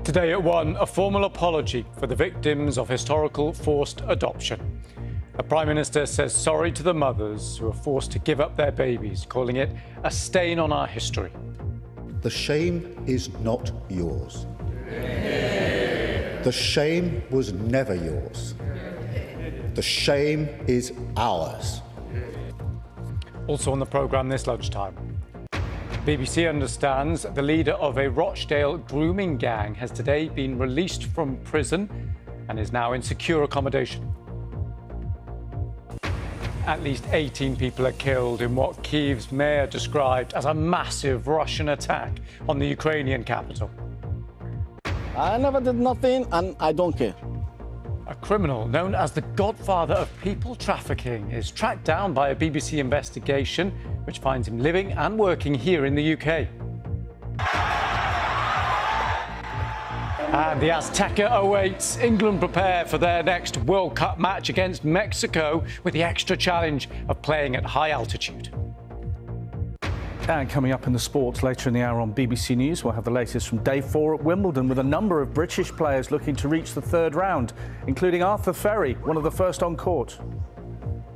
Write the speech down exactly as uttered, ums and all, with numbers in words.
Today at one, a formal apology for the victims of historical forced adoption. The Prime Minister says sorry to the mothers who are forced to give up their babies, calling it a stain on our history. The shame is not yours. The shame was never yours. The shame is ours. Also on the programme this lunchtime. B B C understands the leader of a Rochdale grooming gang has today been released from prison and is now in secure accommodation. At least eighteen people are killed in what Kyiv's mayor described as a massive Russian attack on the Ukrainian capital. I never did nothing and I don't care. A criminal known as the godfather of people trafficking is tracked down by a B B C investigation which finds him living and working here in the U K. And the Azteca awaits. England prepare for their next World Cup match against Mexico with the extra challenge of playing at high altitude. And coming up in the sports later in the hour on B B C News, we'll have the latest from day four at Wimbledon with a number of British players looking to reach the third round, including Arthur Ferry, one of the first on court.